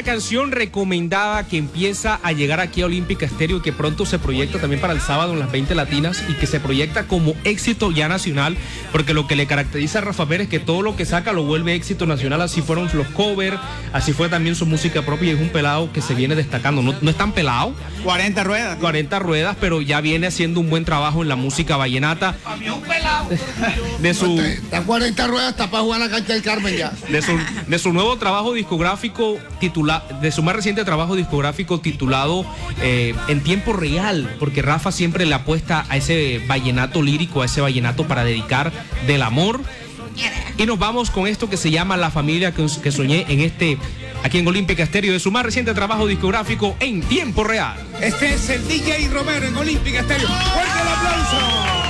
una canción recomendada que empieza a llegar aquí a Olímpica Estéreo y que pronto se proyecta también para el sábado en las 20 latinas y que se proyecta como éxito ya nacional, porque lo que le caracteriza a Rafa Pérez es que todo lo que saca lo vuelve éxito nacional. Así fueron los covers, así fue también su música propia, y es un pelado que se viene destacando. No es tan pelado. 40 ruedas. 40 ruedas, pero ya viene haciendo un buen trabajo en la música vallenata. A mí un pelado. De su... Está 40 ruedas, está para jugar a la cancha del Carmen ya. De su nuevo trabajo discográfico de su más reciente trabajo discográfico titulado En Tiempo Real, porque Rafa siempre le apuesta a ese vallenato lírico, a ese vallenato para dedicar del amor. Y nos vamos con esto que se llama La Familia que Soñé aquí en Olímpica Estéreo, de su más reciente trabajo discográfico En Tiempo Real. Este es el DJ Romero en Olímpica Estéreo. ¡Fuerte el aplauso!